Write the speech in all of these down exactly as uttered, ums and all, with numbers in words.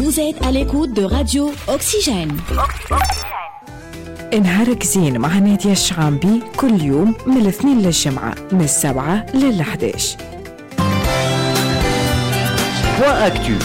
Vous êtes à l'écoute de Radio Oxygène. نهارك زين مع نادية الشعامبي كل يوم من الاثنين للجمعة من السبعة للحداش. Point Actu.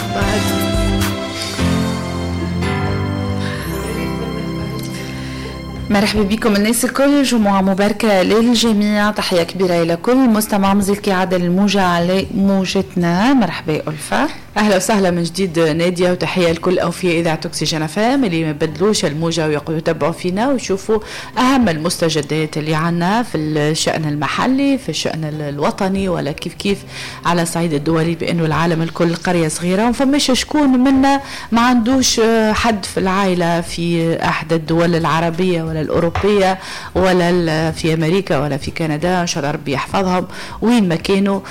مرحبا بكم الناس الكل، جمعة مباركة للجميع، تحية كبيرة إلى كل مستمع مزيكي عدل الموجة على موجتنا. مرحبا ألفا، أهلا وسهلا من جديد نادية، وتحية لكل أوفياء إذاعة أكسجين فام اللي ما بدلوش الموجة ويتابعوا فينا ويشوفوا أهم المستجدات اللي عنا في الشأن المحلي في الشأن الوطني ولا كيف كيف على صعيد الدولي، بأنه العالم الكل قرية صغيرة ومفماش شكون منا ما عندوش حد في العائلة في أحد الدول العربية ولا الأوروبية ولا في أمريكا ولا في كندا، إن شاء الله ربي يحفظهم وين ما كانوا.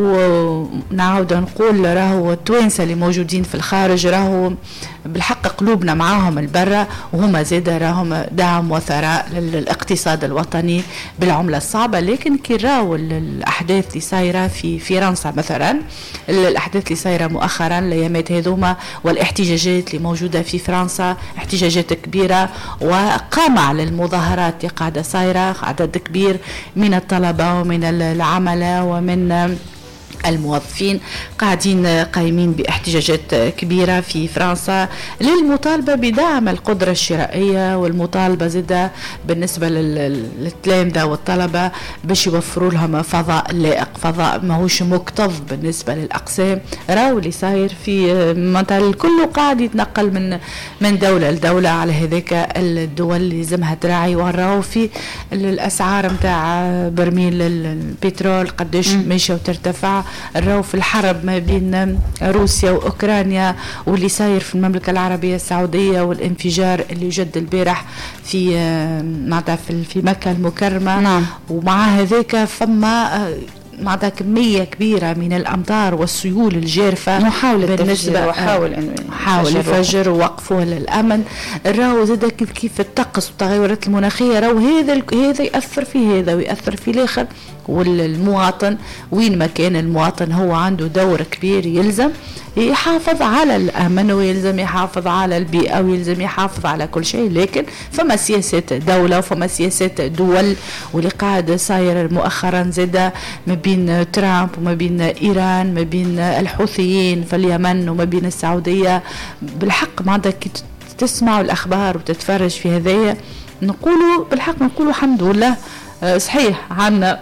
ونعود نقول راهو التوانسة اللي موجودين في الخارج راهو بالحق قلوبنا معاهم البرة، وهم زيدا راهم دعم وثراء للاقتصاد الوطني بالعملة الصعبة. لكن كي راهو الأحداث اللي صايرة في فرنسا مثلا، الأحداث اللي صايرة مؤخرا الأيامات هذوما والاحتجاجات اللي موجودة في فرنسا، احتجاجات كبيرة وقام على المظاهرات اللي قاعدة صايرة عدد كبير من الطلبة ومن العملاء ومن الموظفين قاعدين قايمين باحتجاجات كبيرة في فرنسا للمطالبة بدعم القدرة الشرائية، والمطالبة زادة بالنسبة للتلامذة والطلبة باش يوفروا لهم فضاء لائق، فضاء ماهوش مكتظ بالنسبة للأقسام. راو اللي صاير في منطقة الكل قاعد يتنقل من من دولة لدولة، على هذاك الدول اللي لازمها تراعي. وراو في الأسعار متاع برميل البترول قديش ماشية وترتفع، الرو في الحرب ما بين روسيا وأوكرانيا واللي صاير في المملكة العربية السعودية، والانفجار اللي جد البارح في معناتها في مكة المكرمة. نعم. ومع هذاك فما معناتها كمية كبيرة من الأمطار والسيول الجارفة، محاولة بالنسبة وحاول إنه حاول يفجر ووقفوه للأمن. الراو زاد كيف كيف الطقس والتغيرات المناخية، راو هذا هذا يأثر في هذا ويأثر في الآخر. والمواطن وين ما كان المواطن هو عنده دور كبير، يلزم يحافظ على الأمن ويلزم يحافظ على البيئة ويلزم يحافظ على كل شيء. لكن فما سياسات دولة وفما سياسات دول، واللي قاعد صاير مؤخرا زادة ما بين ترامب وما بين إيران، ما بين الحوثيين في اليمن وما بين السعودية. بالحق ما عندك تسمع الأخبار وتتفرج في هذايا، نقولوا بالحق نقولوا الحمد لله. صحيح عنا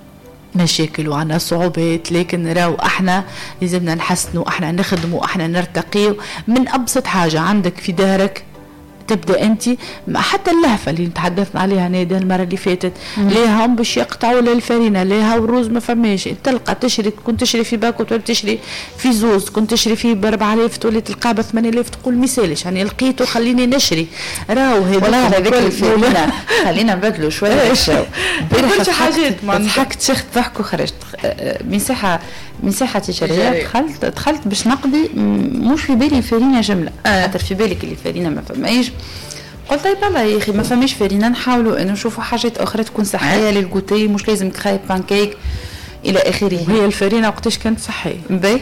مشاكل وعنا صعوبات، لكن راو احنا لازمنا نحسنوا، احنا نخدموا، احنا نرتقيوا من ابسط حاجة عندك في دارك. تبدا انت حتى اللهفه اللي تحدثنا عليها نادي المره اللي فاتت، ليها هم باش يقطعوا للفرينه، ليها والروز ما فماش، تلقى تشري كنت تشري في باكو تولي تشري في زوز، كنت تشري فيه ب أربعة آلاف تولي تلقاه ب ثمانية آلاف، تقول مثالش يعني لقيته خليني نشري. راهو هذا والله هذاك الفرينه خلينا نبدلوا شويه الشو كل حاجات ما ضحكت شيخ ضحك وخرجت مساحه مساحه تجاريه. دخلت دخلت باش نقضي مش في بالي فرينه جمله، خاطر في بالك اللي فرينه ما فماش. قلت طيب الله يا اخي ما فماش فرينه، نحاولوا انه نشوفوا حاجات اخرى تكون صحيه للجوتي، مش لازم كخايب بانكيك الى اخره. وهي الفرينه وقتاش كانت صحيه باهي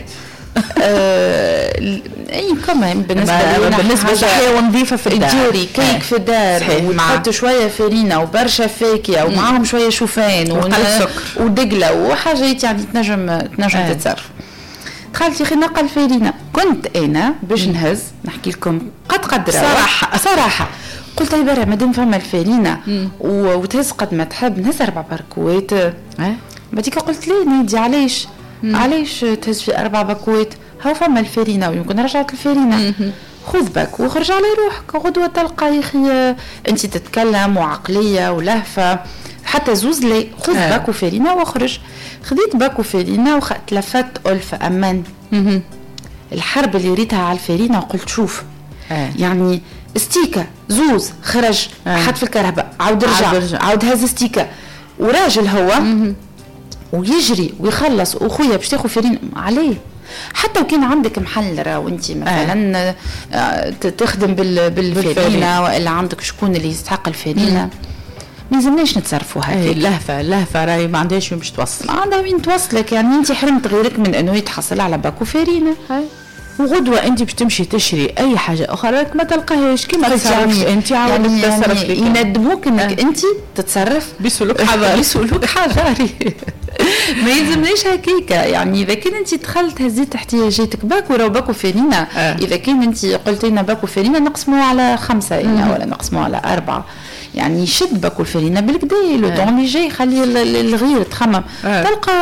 آه اي كمان بالنسبه لنا بالنسبه صحيه ونظيفه في الدار، تجيري كيك في الدار وتحط شويه فرينه وبرشا فاكهه ومعاهم شويه شوفان ودقله وحاجات يعني تنجم تنجم آه. تتصرف. دخلت يا اخي نقل فرينه، كنت انا باش نهز نحكي لكم قد قدره صراحه صراحه قلت هاي برا مادام فما الفرينه وتهز قد ما تحب نهز اربع بركوات. اه بعديك قلت لي نادي علاش مم. علاش تهز في اربع باكوات، هاو فما الفرينه ويمكن رجعت الفرينه. خذ باك وخرج على روحك غدوه تلقى يا اخي انت تتكلم وعقليه ولهفه حتى زوز لي. خذ آه. باك وفرينه واخرج. خذيت باك وفرينه وتلفت ألف أمان مم. الحرب اللي ريتها على الفرينه وقلت شوف آه. يعني استيكه زوز خرج آه. حط في الكهرباء عاود رجع عاود هز استيكه وراجل هو مم. ويجري ويخلص وخويا باش تاخذ فرينه عليه. حتى وكان عندك محل راه وانت مثلا آه. تخدم بالفرينه والا عندك شكون اللي يستحق الفرينه، ما لازمناش نتصرفوا هكا. اللهفه اللهفه راهي ما عندهاش وين باش توصل، ما عندها وين توصلك. يعني انت حرمت غيرك من انه يتحصل على باكو فرينه. هاي وغدوة انت باش تمشي تشري اي حاجة اخرى ما تلقاهاش كيما تصرف انت عاود يعني تتصرف يعني يندموك انك آه. انت تتصرف بسلوك حضاري بسلوك حضاري ما يلزمنيش هكيكا. يعني اذا كان انت دخلت هزيت احتياجاتك باكو راهو باكو فيرينا آه. اذا كان انت قلت لنا باكو فيرينا نقسموه على خمسة يعني ولا نقسموه على أربعة، يعني شد باكو الفرينة بالكدا لو دون لي جاي خلي الغير تخمم آه. تلقى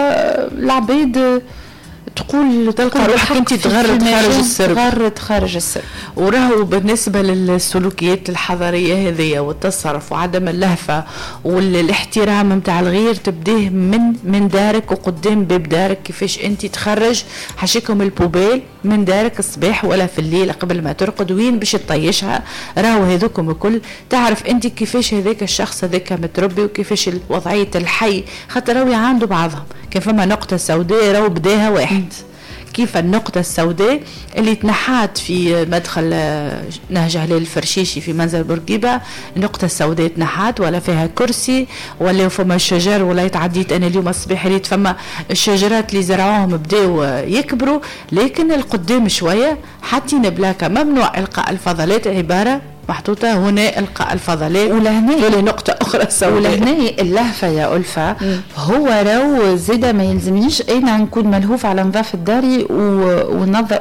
العباد تقول تلقى روحك انت تغرد خارج السرب تغرد خارج السرب. وراهو بالنسبه للسلوكيات الحضاريه هذه والتصرف وعدم اللهفه والاحترام نتاع الغير تبديه من من دارك وقدام باب دارك، كيفاش انت تخرج حاشيكم البوبيل من دارك الصباح ولا في الليل قبل ما ترقد وين باش تطيشها. راهو هذوكم الكل تعرف انت كيفاش هذاك الشخص هذاك متربي وكيفاش وضعيه الحي، خاطر راهو عنده بعضهم كان فما نقطه سوداء راهو بداها واحد كيف النقطة السوداء اللي تنحات في مدخل نهج هلال الفرشيشي في منزل بورقيبة. النقطة السوداء تنحات ولا فيها كرسي ولا فما الشجر ولا يتعديت أنا اليوم الصباح ريت فما الشجرات اللي زرعوهم بداو يكبروا، لكن القدام شوية حتى بلاكة ممنوع إلقاء الفضلات عبارة محطوطة هنا إلقاء الفضلات ولهنا نقطة أخرى سوداء. ولهنا اللهفة يا ألفة هو راو زيدا ما يلزمنيش أنا نكون ملهوف على نظافة داري ونوسخ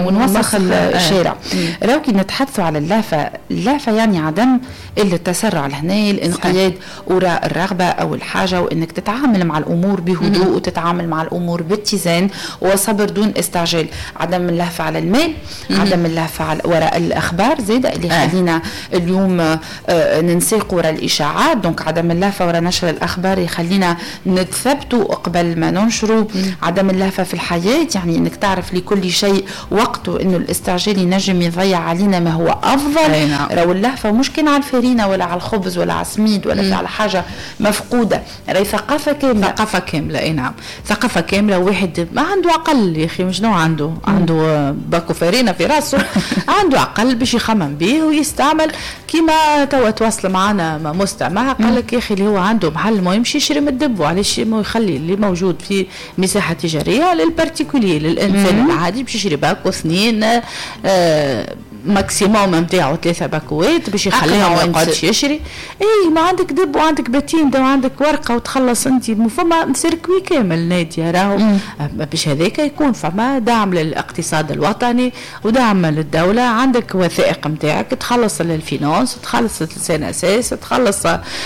الشارع. راو كي نتحدثوا على اللهفة، اللهفة يعني عدم التسرع لهنا، الانقياد وراء الرغبة أو الحاجة، وإنك تتعامل مع الأمور بهدوء وتتعامل مع الأمور باتزان وصبر دون استعجال. عدم اللهفة على المال، عدم اللهفة على وراء الأخبار زيدا اللي خلينا اليوم ننساق وراء الإشاعات. دونك عدم اللهفة وراء نشر الأخبار يخلينا نتثبتوا قبل ما ننشروا. عدم اللهفة في الحياة يعني إنك تعرف لكل شيء وقته، إنه الاستعجال ينجم يضيع علينا ما هو أفضل. راهو اللهفة مش كان على الفرينة ولا على الخبز ولا على السميد ولا في على حاجة مفقودة، راهي ثقافة كاملة. ثقافة كاملة أي نعم، ثقافة كاملة. واحد ما عنده عقل يا أخي، مش نوع عنده عنده باكو فرينة في راسه عنده عقل باش يخمم به ويستعمل كيما توا تواصل معنا مستمع قال لك يا اخي اللي هو عنده محل ما يمشي يشري من الدب، وعلاش ما يخلي اللي موجود في مساحه تجاريه للبارتيكولي للانسان العادي باش يشري باكو اثنين آه ماكسيموم نتاعو ثلاثه باكوات باش يخليها ما يقعدش يشري. اي ما عندك دب وعندك باتين وعندك ورقه وتخلص انت فما سيركوي كامل نادي راهو باش هذاك يكون فما دعم للاقتصاد الوطني ودعم للدوله. عندك وثائق نتاعك تخلص للفينانس، تخلص لسان اساس، تخلص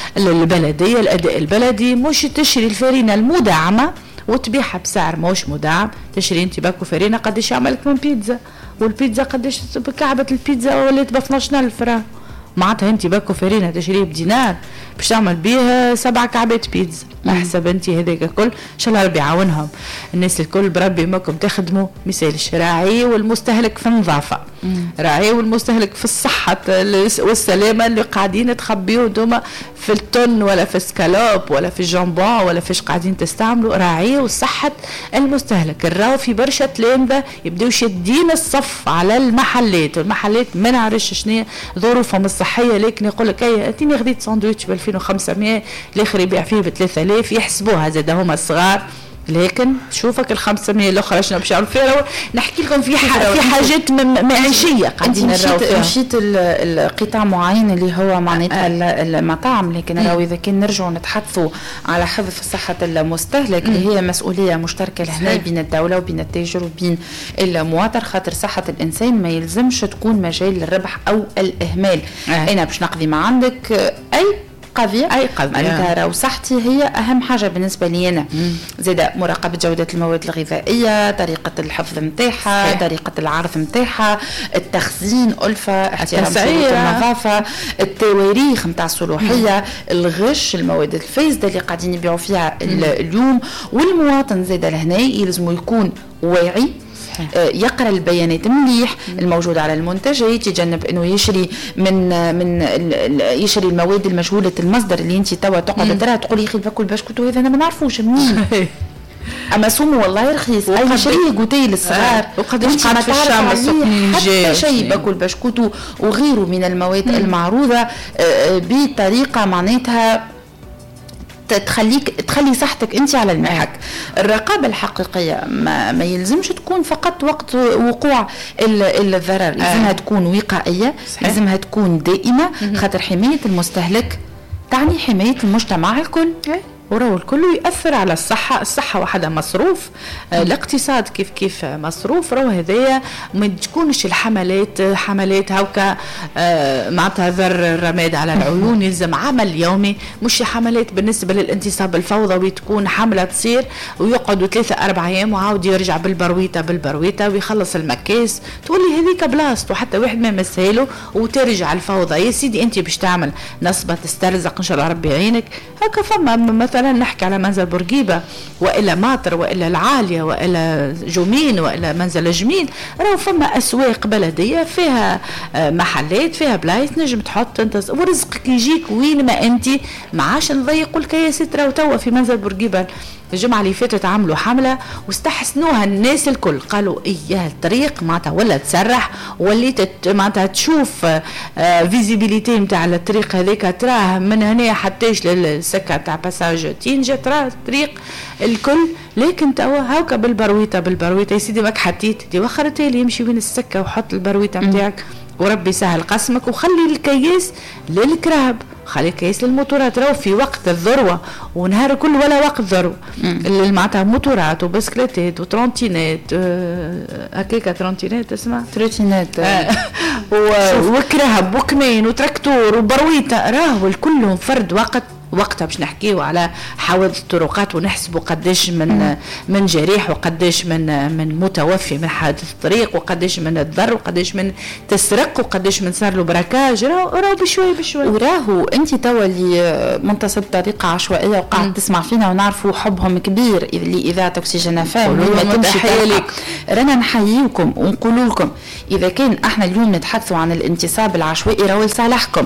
البلديه الاداء البلدي، مش تشري الفرينه المدعمه وتبيعها بسعر موش مدعم. تشري انت باكو فرينه قداش يعملك من بيتزا، والبيتزا قداش كعبه البيتزا ولات ب اثناش ألف فرنك، معناتها انت باكو فرينه تشريه بدينار باش تعمل بيه سبع كعبات بيتزا. احسب انت هذاك الكل ان شاء الله ربي يعاونهم الناس الكل بربي ماكم تخدموا مثالش راعي والمستهلك في النظافه، راعي والمستهلك في الصحه والسلامه اللي قاعدين تخبيوه دوما في التون ولا في السكالوب ولا في الجامبون ولا فيش قاعدين تستعملوا. راعي وصحه المستهلك. الراو في برشا تلامذه يبداو شادين الصف على المحلات، والمحلات ما نعرفش شنو ظروفهم الصحيه، لكن يقول لك اي اعطيني خذيت ساندويتش ب ألفين وخمسمائة الاخر يبيع فيه ب ثلاثة آلاف، يحسبوها زاد هما الصغار. لكن شوفك ال خمسمائة الاخرى شنو باش يعملوا فيها. نحكي لكم في في حاجات معيشيه قاعدين نراو فيها. مشيت القطاع معين اللي هو معناتها المطاعم، لكن راهو اذا كان نرجعوا نتحدثوا على حفظ صحه المستهلك اللي هي مسؤوليه مشتركه لهنا بين الدوله وبين التاجر وبين المواطن، خاطر صحه الانسان ما يلزمش تكون مجال للربح او الاهمال. أه. انا باش نقضي ما عندك اي قضية أي قضية أنت راهو صحتي هي أهم حاجة بالنسبة لي أنا. زادة مراقبة جودة المواد الغذائية، طريقة الحفظ متاعها، طريقة العرض متاعها، التخزين ألفة، احترام شروط النظافة، التواريخ متاع الصلاحية، الغش، المواد الفاسدة اللي قاعدين يبيعوا فيها اليوم. والمواطن زادة لهنا يلزم يكون واعي، يقرأ البيانات مليح الموجودة على المنتجات، يتجنب انه يشري من من يشري المواد المجهولة المصدر اللي انت توا تقعد ترى تقول يا اخي باكل بسكوت وهذا انا ما نعرفوش منين اما سومه والله رخيص. اي شيء قوتي للصغار وقداش قاعد في الشام السخنين حتى شيء باكل بسكوت وغيره من المواد المعروضة بطريقة معناتها تخليك تخلي صحتك انت على المحك. الرقابه الحقيقيه ما, ما يلزمش تكون فقط وقت وقوع الضرر، لازمها تكون وقائيه، لازمها تكون دائمه، خاطر حمايه المستهلك تعني حمايه المجتمع الكل. وراهو الكل يأثر على الصحة. الصحة وحدها مصروف، آه الاقتصاد كيف كيف مصروف. راهو هذايا ما تكونش الحملات حملات هوكا آه معناتها ذر الرماد على العيون، يلزم عمل يومي، مش حملات بالنسبة للانتصاب الفوضوي تكون حملة تصير ويقعدوا ثلاثة أربع أيام وعاود يرجع بالبرويطة بالبرويطة ويخلص المكاس، تولي هذيك بلاصته حتى واحد ما مسهله وترجع الفوضى. يا سيدي أنت باش تعمل نصبة تسترزق إن شاء الله ربي يعينك. هكا فما مثلا نحكي على منزل بورقيبة وإلا ماطر وإلا العالية وإلا جمين وإلا منزل جميل، راهو فما أسواق بلدية فيها محلات فيها بلايص نجم تحط انت ورزقك يجيك وين ما أنت. ما عاش نضيقوا الكياسات. راهو توا في منزل بورقيبة الجمعة اللي فاتت عملوا حملة واستحسنوها الناس الكل، قالوا إياه الطريق معناتها ولا تسرح وليت معناتها تشوف فيزيبيليتي متاع الطريق هذيك، تراه من هنا حتىش للسكة تاع باساج تينجا، تراه الطريق الكل. لكن توا هاكا بالبرويطة بالبرويطة يا سيدي ماك حطيت دي وخرتي لي يمشي بين السكة وحط البرويطة متاعك وربي سهل قسمك، وخلي الكياس للكراب، خلي الكياس للموتورات. راهو في وقت الذروه ونهار كل ولا وقت ذروه اللي معناتها موتورات وبسكليتات وترونتينات هكاكا ترونتينات اسمها تروتينات وكرهب وكمين وتراكتور وبرويطه، راهو الكلهم فرد وقت. وقتها باش نحكيو على حوادث الطرقات ونحسبوا قداش من مم. من جريح وقداش من من متوفي من حادث الطريق وقداش من الضر وقداش من تسرق وقداش من صار له براكاج. راهو بشوي بشوي. وراهو انت توا اللي منتصب طريقه عشوائيه وقاعد تسمع فينا ونعرفوا حبهم كبير لاذاعه اكسجين اف ام، رانا نحييكم ونقول لكم اذا كان احنا اليوم نتحدثوا عن الانتصاب العشوائي راهو لصالحكم.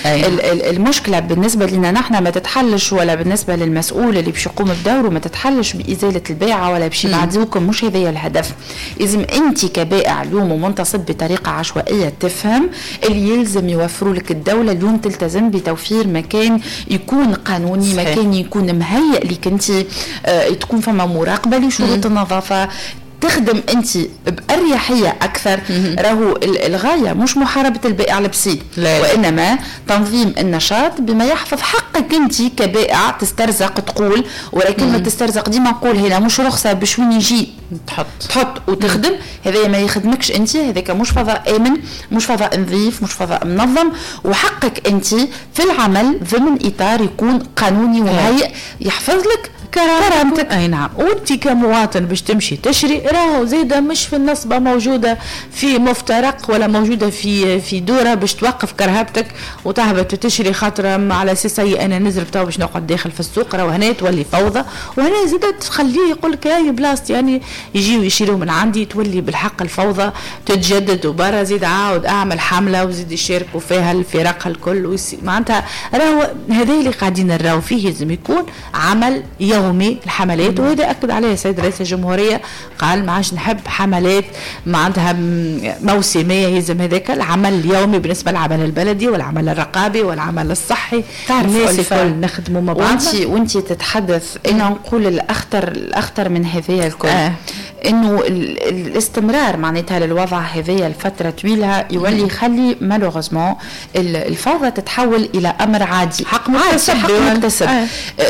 المشكله بالنسبه لنا نحن ما تتحلش ولا بالنسبه للمسؤول اللي باش يقوم بدوره ما تتحلش بازاله البيعه ولا باش يبعدوكم، مش هذا الهدف. لازم انت كبائع اليوم ومنتصب بطريقه عشوائيه تفهم اللي يلزم يوفروا لك الدوله اليوم، تلتزم بتوفير مكان يكون قانوني، صحيح. مكان يكون مهيئ لك انت، اه تكون فما مراقبه لشروط النظافه، تخدم انت بأريحية اكثر. راهو الغاية مش محاربة البائع البسيط، وانما تنظيم النشاط بما يحفظ حقك انت كبائع تسترزق تقول، ولكن ما تسترزق ديما نقول هنا مش رخصة باش وين يجي تحط تحط وتخدم. هذا ما يخدمكش انت، هذاك مش فضاء امن، مش فضاء نظيف، مش فضاء منظم. وحقك انت في العمل ضمن اطار يكون قانوني ومهيئ يحفظ لك كرامتك. اي نعم. وانت كمواطن باش تمشي تشري راهو زيدا مش في النصبه موجوده في مفترق ولا موجوده في في دوره باش توقف كرهبتك وتهبط وتشري خاطر على اساس انا نزرب تو باش نقعد داخل في السوق. راهو هنا تولي فوضى، وهنا زيدا تخليه يقول لك هاي بلاصتي يعني يجيو يشيروا من عندي، تولي بالحق الفوضى تتجدد. وبرا زيد عاود اعمل حمله وزيد يشاركوا فيها الفرق الكل معناتها. راهو هذا اللي قاعدين نراو فيه، لازم يكون عمل يومي الحملات. وهذا أكد عليه السيد رئيس الجمهورية، قال ما عادش نحب حملات معناتها موسمية، يلزم هذاك العمل اليومي بالنسبة للعمل البلدي والعمل الرقابي والعمل الصحي. الناس الكل نخدموا مع بعض. وانتي وانتي تتحدث انا نقول الاخطر الاخطر من هذه الكل آه. انه الاستمرار معناتها للوضع هذه الفترة طويلة يولي يخلي مالوغوزمون الفوضى تتحول الى امر عادي، حق مكتسب, حق مكتسب. آه.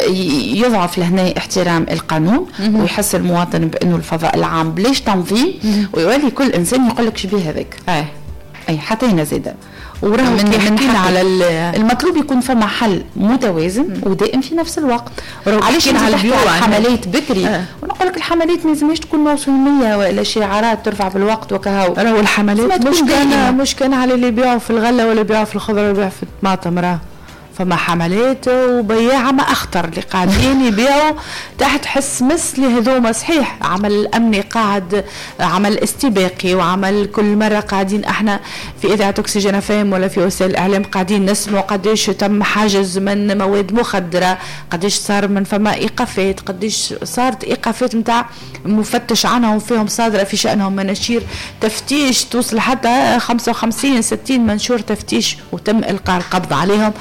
يضعف لهنا احترام القانون مم. ويحس المواطن بانه الفضاء العام بلاش تنظيم، ويولي كل انسان يقول لك شبيه هذاك اي اي حتى هنا زاده. وراه من على المطلوب يكون فما حل متوازن مم. ودائم في نفس الوقت. علاش على الحملات بكري آه. ونقول لك الحملات ما لازمش تكون موسميه ولا شعارات ترفع بالوقت وكهو. راهو الحملات مش كان مش كان على اللي يبيعوا في الغله ولا يبيعوا في الخضره ولا يبيعوا في الطماطم. راه فما حملات وبياعة ما أخطر اللي قاعدين يبيعوا تحت حس مثلي هذوما. صحيح عمل الأمني قاعد عمل استباقي، وعمل كل مرة قاعدين احنا في إذاعة أكسجين اف ام ولا في وسائل الإعلام قاعدين نسمعوا قديش تم حاجز من مواد مخدرة، قديش صار من فما إيقافات، قديش صارت إيقافات متاع مفتش عنهم فيهم صادرة في شأنهم مناشير تفتيش توصل حتى خمسة وخمسين ستين منشور تفتيش وتم إلقاء القبض عليهم.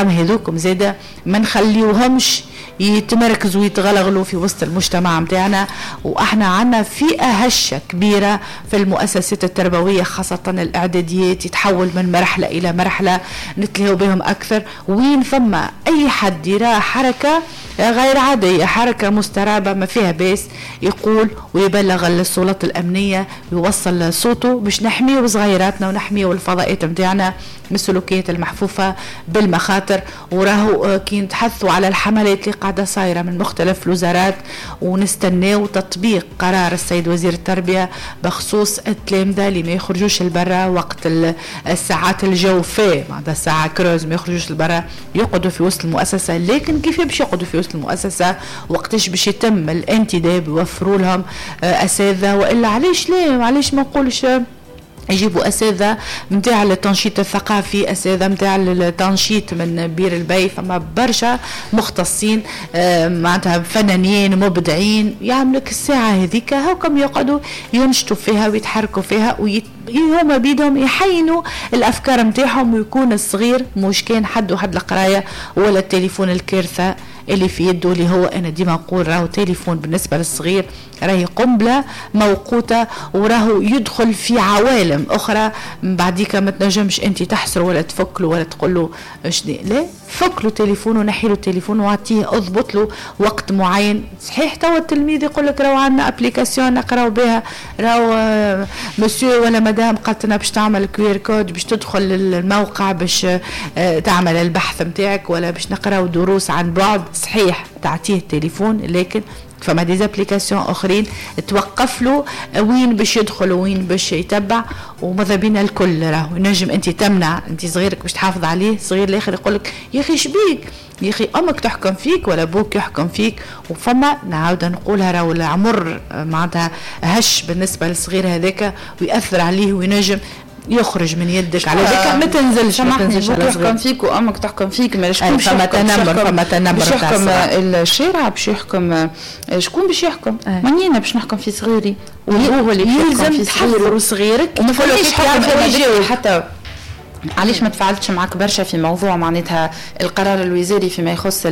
المدام هذوكم زاده ما نخليوهمش يتمركزوا ويتغلغلوا في وسط المجتمع متاعنا. واحنا عنا فئة هشة كبيرة في المؤسسات التربوية خاصة الإعداديات يتحول من مرحلة إلى مرحلة نتلهوا بهم أكثر، وين ثم أي حد يرى حركة غير عادية حركة مسترابة ما فيها بيس يقول ويبلغ السلطات الأمنية ويوصل صوته باش نحميه صغيراتنا ونحميه الفضائيات متاعنا من السلوكيات المحفوفة بالمخاطر. وراهو كي نتحثوا على الحملات اللي قاعدة صايرة من مختلف الوزارات ونستناو تطبيق قرار السيد وزير التربية بخصوص التلامذة اللي ما يخرجوش البرا وقت الساعات الجوفية بعد الساعة كروز ما يخرجوش البرا يقعدوا في وسط المؤسسة. لكن كيف باش يقعدوا في وسط المؤسسة وقتاش باش يتم الانتداب يوفروا لهم أساتذة وإلا علاش لا علاش ما نقولش يجيبوا أساتذة متاع التنشيط الثقافي أساتذة متاع التنشيط من بير البي. فما برشا مختصين معناتها فنانين مبدعين يعملك الساعة هذيك هاكم يقعدوا ينشطوا فيها ويتحركوا فيها وهما بيدهم يحينوا الأفكار متاعهم ويكون الصغير مش كان حد وحد القراية ولا التليفون الكارثة اللي في يده اللي هو أنا ديما نقول راهو تليفون بالنسبة للصغير راهي قنبلة موقوتة وراهو يدخل في عوالم أخرى بعديك ما تنجمش أنت تحصر ولا تفك له ولا تقول له شنو لا فك له تليفون ونحي له تليفون وعطيه اضبط له وقت معين. صحيح توا التلميذ يقول لك راهو عندنا ابليكاسيون نقراو بها راهو آه مسيو ولا مدام قالت لنا باش تعمل كيو ار كود باش تدخل الموقع باش آه تعمل البحث نتاعك ولا باش نقراو دروس عن بعد. صحيح تعطيه التليفون لكن فما دي ابليكاسيون اخرين توقف له وين باش يدخل وين باش يتبع. وماذا بينا الكل راهو نجم انت تمنع انت صغيرك باش تحافظ عليه صغير الاخر يقول لك يا اخي شبيك يا اخي امك تحكم فيك ولا ابوك يحكم فيك. وفما نعاود نقولها راهو العمر معناتها هش بالنسبه للصغير هذاك ويأثر عليه وينجم يخرج من يدك على ذاك ما تنزلش ما تنزلش على تحكم فيك وامك تحكم فيك ما شكون باش يحكم فما تنمر باش يحكم الشارع باش يحكم شكون باش يحكم مانينا باش نحكم في صغيري وهو اللي يحكم في صغيري وصغيرك وما فيش حتى حتى علاش ما تفاعلتش معك برشا في موضوع معناتها القرار الوزاري فيما يخص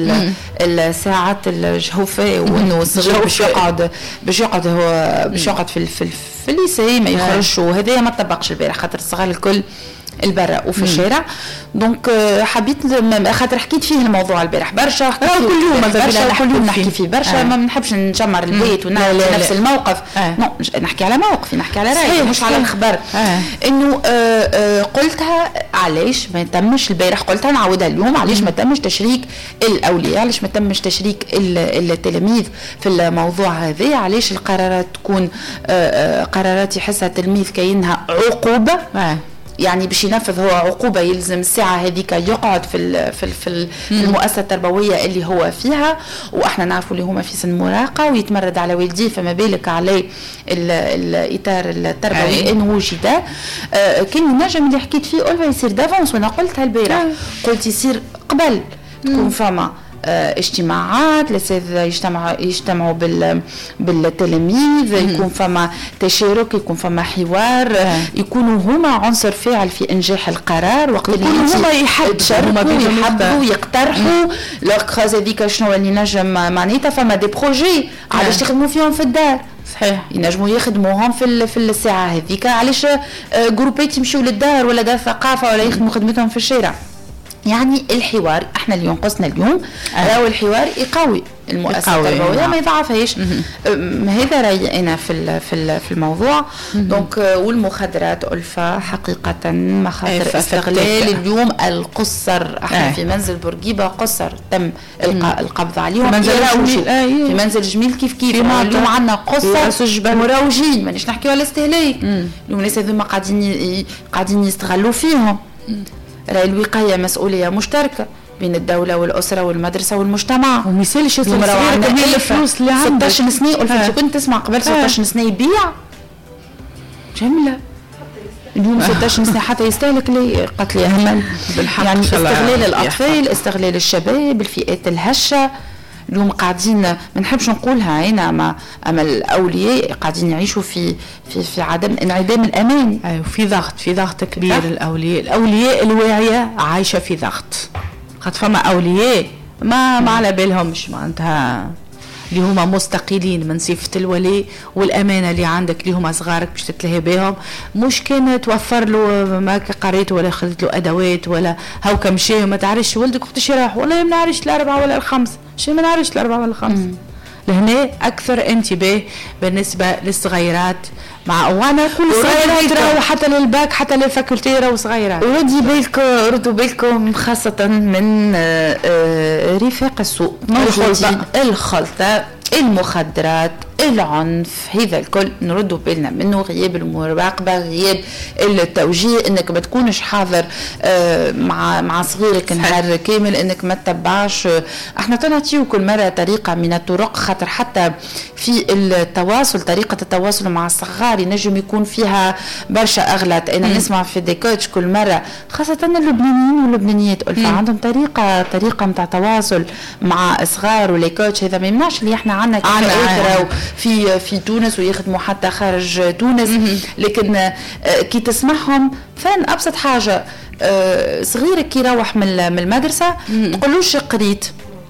الساعات الجوفاء وانه الصغير باش يقعد باش يقعد هو باش يقعد في في, في الليسي ما يخرجش وهذايا ما طبقش البارح خاطر الصغار الكل البرا وفي الشارع. دونك حبيت خاطر حكيت فيه الموضوع البارح برشا كل يوم برشا كل يوم نحكي فيه برشا. ما بنحبش نجمر البيت ونعمل نفس الموقف نو نحكي على موقفي نحكي على رايي مش على الخبر. انه قلتها علاش ما تمش البارح قلتها نعاودها اليوم علاش ما تمش تشريك الاولياء علاش ما تمش تشريك التلاميذ في الموضوع هذا علاش القرارات تكون قرارات يحسها التلميذ كأنها عقوبة يعني باش ينفذ هو عقوبة يلزم الساعة هذيك يقعد في ال في, ال في, في المؤسسة التربوية اللي هو فيها. وإحنا نعرفوا اللي هما في سن مراهقة ويتمرد على والديه فما بالك عليه الإطار التربوي إن وجد. آه كان النجم اللي حكيت فيه أولفا يصير دافونس وأنا قلتها البارح قلت يصير قبل تكون فما اه اجتماعات الأساتذة يجتمعوا يجتمعوا بال بالتلاميذ يكون فما تشارك يكون فما حوار اه يكونوا هما عنصر فاعل في إنجاح القرار وقت اللي هما يحبوا يحبوا يقترحوا الكراز هذيك شنو اللي نجم معناتها فما دي بروجي علاش يخدموا فيهم في الدار. صحيح ينجموا يخدموهم في في الساعة هذيك علاش جروبات يمشيوا للدار ولا دار ثقافة ولا يخدموا خدمتهم في الشارع. يعني الحوار احنا اللي ينقصنا اليوم راهو الحوار يقوي المؤسسه التربويه ما يضعفهاش. هذا رايي انا في في في الموضوع. دونك والمخدرات ألفا حقيقه مخاطر استغلال اليوم القصر احنا آه. في منزل بورقيبه قصر تم القبض عليهم منزل جميل آه في منزل جميل كيف كيف اليوم عندنا قصر مروجين مانيش نحكيو على استهلاك اليوم الناس هذوما قاعدين قاعدين يستغلوا فيهم. راهي الوقاية مسؤولية مشتركة بين الدولة والأسرة والمدرسة والمجتمع. ومثالش يصير صغير الفلوس اللي عندك ستة عشر سنة قلت كنت تسمع قبل ستة عشر سنة يبيع جملة اليوم ستة عشر سنة حتى يستهلك لي قتل همل يعني استغلال الأطفال استغلال الشباب الفئات الهشة. اليوم قاعدين ما نحبش نقولها هنا اما اما الاولياء قاعدين يعيشوا في في في عدم انعدام الامان. ايوه في ضغط في ضغط كبير. الاولياء الاولياء الواعيه عايشه في ضغط قد فما اولياء ما ما على بالهمش معناتها اللي هما مستقلين من صفة الولي والأمانة اللي عندك اللي هما صغارك باش تتلهي بهم، مش كان توفر له ما قريت ولا خذت له أدوات ولا هاو مشي وما تعرفش ولدك وقتاش راح والله ما نعرفش الأربعة ولا الخمس، شي ما نعرفش الأربعة ولا الخمس. لهنا أكثر انتباه بالنسبة للصغيرات مع وانا كل صغيرات راهو حتى للباك حتى للفاكولتي راهو صغيرات. ردي بالكم ردوا بالكم خاصة من رفاق السوق موجودين، الخلطة، المخدرات، العنف، هذا الكل نردوا بالنا منه. غياب المراقبة، غياب التوجيه، انك ما تكونش حاضر مع مع صغيرك نهار كامل، انك ما تتبعش. احنا تنعطيو كل مرة طريقة من الطرق، خاطر حتى في التواصل طريقة التواصل مع الصغار ينجم يكون فيها برشا اغلاط. انا م. نسمع في ديكوتش كل مرة، خاصة اللبنانيين واللبنانيات ألفا عندهم طريقة طريقة متاع تواصل مع صغار وليكوتش. هذا ما يمنعش اللي احنا عندنا كفاءات في في تونس ويخدموا حتى خارج تونس، لكن كي تسمعهم فين ابسط حاجه صغيرك كي يروح من المدرسه تقولوش قريت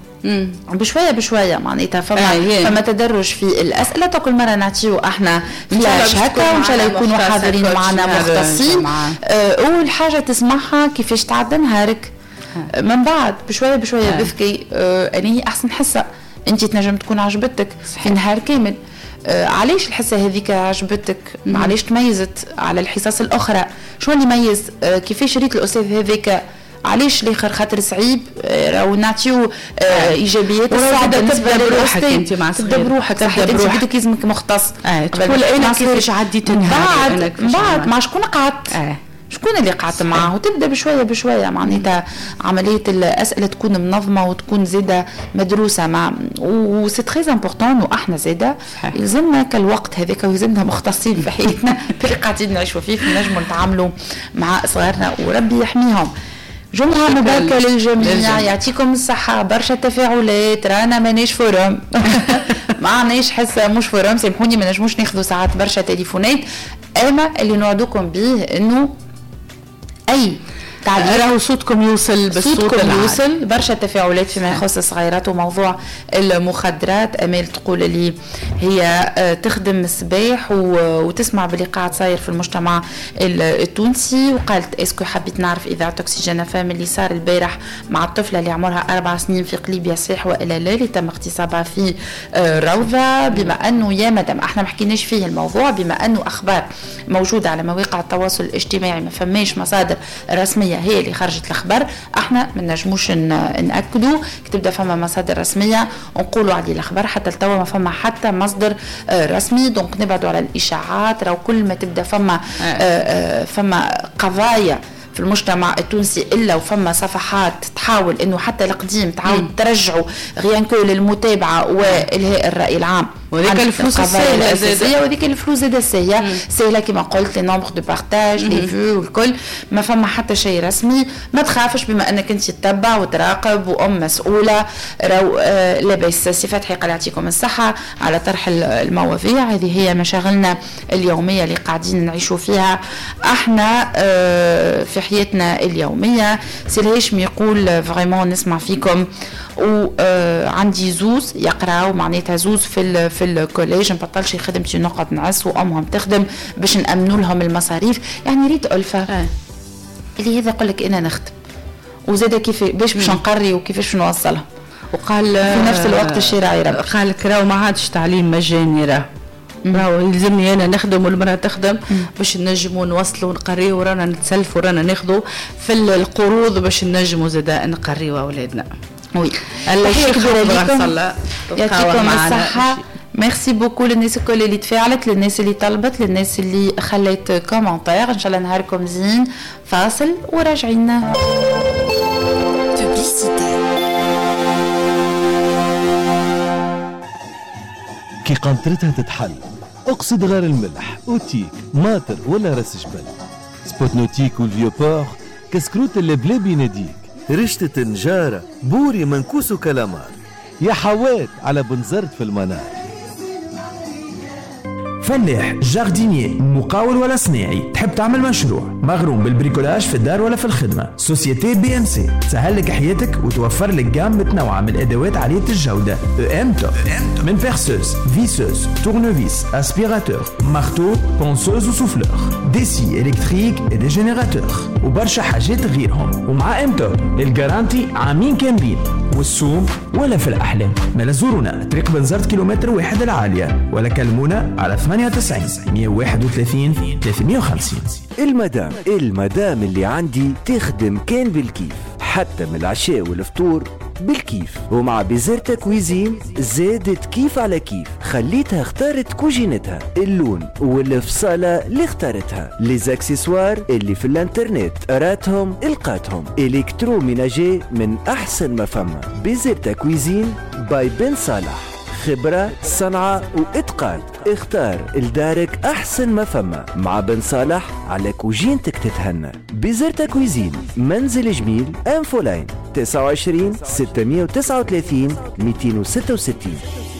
بشويه بشويه معناتها فما آه فما تدرج في الاسئله. كل مره نعطيو احنا فلاش هكا وان شاء الله يكونوا حاضرين معنا مختصين. اول حاجه تسمعها كيفاش تعدى نهارك، من بعد بشويه بشويه آه. بذكي آه اني احسن حصه انت تنجم تكون عجبتك في نهار كامل. آه علاش الحصه هذيك عجبتك؟ علاش تميزت على الحصص الاخرى؟ شو اللي يميز؟ آه كيفاش ريت الاستاذ هذاك؟ علاش الاخر خاطر صعيب؟ راهو نعطيو آه ايجابيات الصعبه بالنسبه لروحك انت مع صغير، تبدا بروحك صحيح، انت بدك لازمك مختص آه. تقول انا كيفاش عديت النهار، بعد بعد مع شكون قعدت آه. شكون اللي قعدت معاه، وتبدا بشويه بشويه معناتها عمليه الاسئله تكون منظمه وتكون زاده مدروسه مع و سي تري امبورطون. واحنا زاده يلزمنا كالوقت هذاك ويلزمنا مختصين في حياتنا اللي قاعدين نعيشوا فيه نجموا نتعاملوا مع صغارنا وربي يحميهم. جمعة مباركة للجميع، يعطيكم الصحة، برشا تفاعلات، رانا مانيش فورم ما عناش حصة مش فورم، سامحوني ما نجموش ناخذوا ساعات برشا تليفونات. اما اللي نوعدكم به انه اي راهو صوتكم يوصل بالصوت، صوتكم يوصل. برشا تفاعلات فيما يخص الصغيرات وموضوع المخدرات. امال تقول لي هي تخدم الصباح وتسمع باللي قاعد صاير في المجتمع التونسي، وقالت اسكو حبيت نعرف اذاعه اوكسجين فام اللي صار البارح مع الطفله اللي عمرها اربع سنين في قليب يصيح والى لا اللي تم اغتصابها في روضه. بما انه يا مدام احنا ما حكيناش فيه الموضوع، بما انه اخبار موجوده على مواقع التواصل الاجتماعي ما فماش مصادر رسميه هي اللي خرجت الاخبار، احنا ما نجموش ناكدوا. تبدا فما مصادر رسميه ونقولوا عليه الاخبار، حتى التوا ما فما حتى مصدر رسمي. دونك نبعدوا على الاشاعات. راهو كل ما تبدا فما فما قضايا في المجتمع التونسي الا وفما صفحات تحاول انه حتى القديم تعاود ترجعوا غيان كل للمتابعه والهاء الراي العام. وذيك الفلوس السهله وذيك الفلوس زاده سهله سهله كما قلت، لي نومبر دو بارتاج لي فيو والكل، ما فما حتى شيء رسمي. ما تخافش بما انك انت تتبع وتراقب وام مسؤوله. راهو آه لاباس. سي فتحي قال يعطيكم الصحه على طرح المواضيع هذه، هي مشاغلنا اليوميه اللي قاعدين نعيشوا فيها احنا آه في حياتنا اليوميه. سي الهاشمي يقول فريمون نسمع فيكم، وعندي زوز يقراو معناتها زوز في في الكوليج، مبطلش خدمتي نقعد نعس وامهم تخدم باش نامنوا لهم المصاريف. يعني ريت الفه آه. اللي هذا يقول لك انا نخدم وزاده كيف باش باش نقري وكيفاش نوصلهم، وقال في نفس الوقت الشارع يربي. قال لك راهو ما عادش تعليم مجاني، راه راهو يلزمني انا نخدم والمراه تخدم باش نجموا نوصلوا ونقريوا، ورانا نتسلفوا ورانا ناخذوا في القروض باش نجموا زاده نقريوا اولادنا. وي الله يخليكم، يعطيكم الصحة. ميرسي بوكو للناس الكل اللي تفاعلت، للناس اللي طلبت، للناس اللي خلت كومنتير. ان شاء الله نهاركم زين. فاصل وراجعين. كي قنطرتها تتحل اقصد غير الملح، اوتيك، ماتر ولا راس جبل، سبوتنوتيك والفيوبور، كسكروت اللي بلا بيناديك، رشتة نجارة، بوري منكوس وكلامار، يا حوات على بنزرت في المنار. فلاح، جاردينير، مقاول ولا صناعي، تحب تعمل مشروع مغروم بالبريكولاج في الدار ولا في الخدمة. سوسيتي بي ام سي تسهل لك حياتك وتوفر لك جام متنوعة من الأدوات عالية الجودة. ام توب من بيرسوز، فيسوز، تورنوفيس، اسبيراتور، مارتو، بونسوز وسوفلور، ديسي إلكتريك ودي جينيراتور وبرشا حاجات غيرهم. ومع ام توب الجارانتي عامين كاملين والسوم ولا في الأحلام. ما زورونا طريق بنزرت كيلومتر واحد العالية ولا كلمونا على ثمانية وتسعين مية وواحد وثلاثين ثلاثمية وخمسين. المدام المدام اللي عندي تخدم كان بالكيف، حتى من العشاء والفطور بالكيف. ومع بيزرتا كويزين زادت كيف على كيف، خليتها اختارت كوجينتها، اللون والفصالة اللي اختارتها، ليزاكسسوار اللي في الانترنت راتهم القاتهم، الكترو ميناجي من احسن ما فما. بيزرتا كويزين باي بن صالح، خبرة صنعة وإتقان. اختار لدارك أحسن ما فما مع بن صالح على كوجينتك تتهنى. بيزرتا كويزين، منزل جميل، أنفولاين تسعة وعشرين ستمية وتسعة وثلاثين مئتين وستة وستين.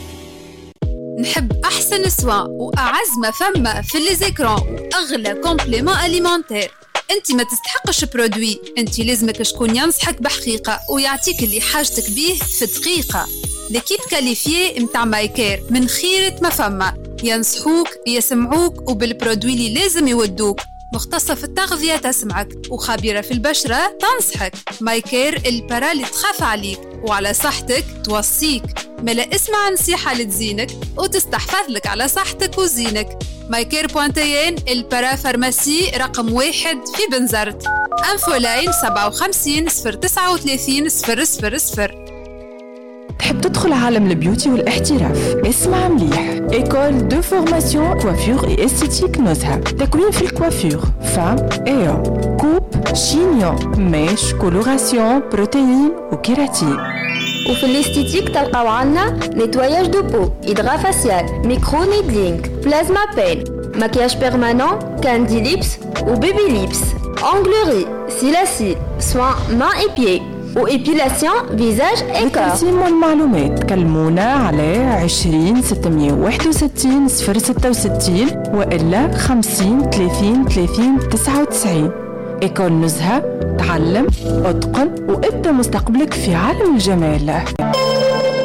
نحب أحسن سوا وأعز ما فما في ليزيكرون وأغلى كومبليمون أليمونتير. انت ما تستحقش برودوي، انت لازمك شكون ينصحك بحقيقة ويعطيك اللي حاجتك بيه في دقيقة. لكيب كاليفيي متاع مايكير من خيرة ما فما، ينصحوك يسمعوك وبالبرودوي اللي لازم يودوك. مختصة في التغذية تسمعك وخبيرة في البشرة تنصحك. مايكير البرا اللي تخاف عليك وعلى صحتك توصيك. ملا اسمع نصيحة لتزينك وتستحفظ لك على صحتك وزينك. مايكير بوانتيين البرا فارماسي رقم واحد في بنزرت. انفولاين سبعة وخمسين صفر تسعة وثلاثين صفر صفر صفر. تحب تدخل عالم البيوتي والاحتراف؟ اسمع مليح. إيكول دو فورماسيون كوافير اي استيتيك نزهة. تكوين في الكوافير، فام ايو، كوب، شينيون، ميش، كولوراسيون، بروتين وكيراتين. وفي الاستيتيك تلقاو عنا نيتواياج دو بو، إدغا فاسيال، ميكرو نيدلينغ، بلازما بين، مكياج بيرمانون، كاندي ليبس وبيبي ليبس، أونغلوري، سيلاسيل، سوان مان اي بيي وإبيلاسيون فيزاج إيكار. للتقسيم والمعلومات كلمونا على عشرين ستمية وواحد وستين صفر ستة وستين وإلا خمسين ثلاثين ثلاثين تسعة وتسعين. إيكول نزهة، تعلم، اتقن وابدأ مستقبلك في عالم الجمال.